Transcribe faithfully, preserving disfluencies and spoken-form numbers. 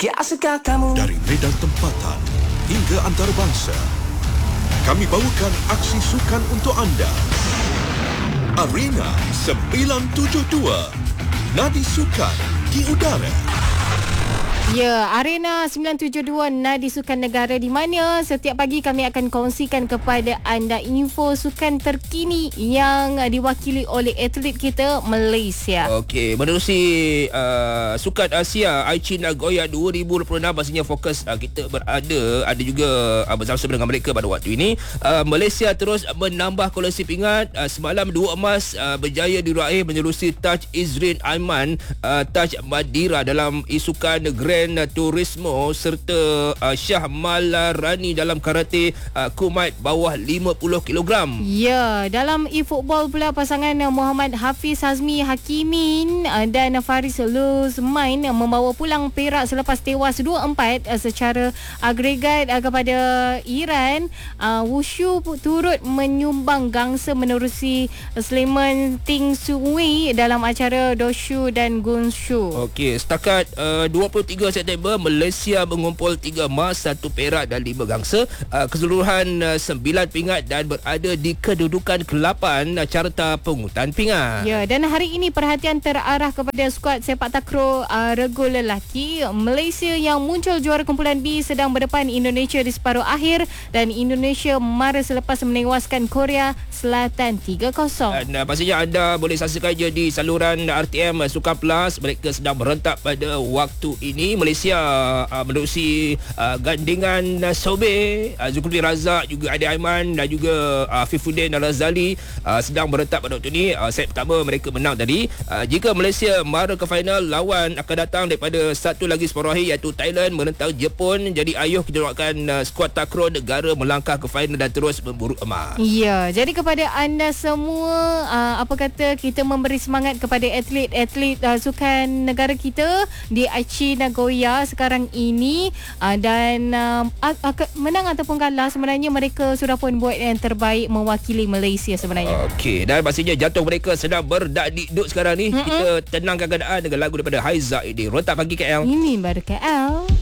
Dari medan tempatan hingga antarabangsa, kami bawakan aksi sukan untuk anda. Arena sembilan tujuh dua, nadi sukan di udara. Ya, Arena sembilan tujuh dua Nadi Sukan Negara, di mana setiap pagi kami akan kongsikan kepada anda info sukan terkini yang diwakili oleh atlet kita Malaysia. Okey, menerusi uh, Sukan Asia Aichi Nagoya dua ribu dua puluh enam, pastinya fokus uh, kita berada ada juga uh, bersama-sama dengan mereka pada waktu ini. Uh, Malaysia terus menambah koleksi pingat. Uh, semalam dua emas uh, berjaya diraih menerusi Taj Izrin Aiman, uh, Taj Madira dalam isukan Grand Turismo, serta uh, Syah Malarani dalam karate uh, kumait bawah lima puluh kilogram. Ya, dalam e-football pula pasangan Muhammad Hafiz Hazmi Hakimin uh, dan Faris Luzmain uh, membawa pulang perak selepas tewas dua empat uh, secara agregat uh, kepada Iran. Uh, Wushu turut menyumbang gangsa menerusi uh, Sulaiman Ting Sui dalam acara Doshu dan Gunshu. Okey, setakat uh, dua puluh tiga September, Malaysia mengumpul tiga emas, satu perak dan lima gangsa, uh, keseluruhan uh, sembilan pingat, dan berada di kedudukan ke lapan uh, carta pungutan pingat. Ya, dan hari ini perhatian terarah kepada skuad sepak takraw uh, regu lelaki. Malaysia yang muncul juara kumpulan B sedang berdepan Indonesia di separuh akhir, dan Indonesia mara selepas menewaskan Korea Selatan tiga kosong. Dan uh, pastinya anda boleh saksikan je di saluran R T M uh, Sukan Plus. Mereka sedang merentak pada waktu ini. Malaysia uh, menerusi uh, gandingan uh, Sobe, uh, Zulkifli Razak, juga Adi Aiman dan juga uh, Fifuddin Al-Razali uh, sedang merentak pada waktu ini. Uh, set pertama mereka menang tadi. Uh, jika Malaysia mara ke final, lawan akan datang daripada satu lagi separuh akhir, iaitu Thailand menentang Jepun. Jadi ayuh kita doakan uh, skuad takraw negara melangkah ke final dan terus memburu emas. Ya, jadi kepada anda semua, uh, apa kata kita memberi semangat kepada atlet-atlet uh, sukan negara kita di Aichi Nagoya sekarang ini, uh, dan uh, menang ataupun kalah, sebenarnya mereka sudah pun buat yang terbaik mewakili Malaysia sebenarnya. Okey, dan pastinya jantung mereka sedang berdak-dikduk sekarang ni. Mm-mm. Kita tenangkan keadaan dengan lagu daripada Haiza ini, Rotak Pagi K L. Ini baru K L.